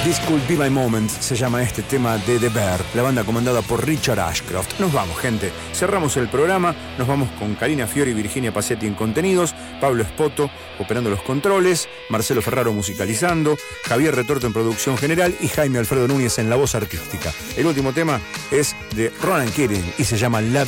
This Could Be My Moment se llama este tema de The Bear, la banda comandada por Richard Ashcroft. Nos vamos, gente. Cerramos el programa. Nos vamos con Karina Fiori y Virginia Pacetti en contenidos, Pablo Espoto operando los controles, Marcelo Ferraro musicalizando, Javier Retorto en producción general y Jaime Alfredo Núñez en la voz artística. El último tema es de Ronan Keating y se llama La